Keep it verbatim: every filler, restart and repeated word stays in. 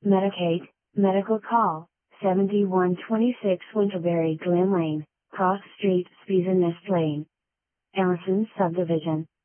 Medicaid, Medical Call, seventy-one twenty-six Winterberry Glen Lane, Cross Street, Spiza Nest Lane. Ellison Subdivision.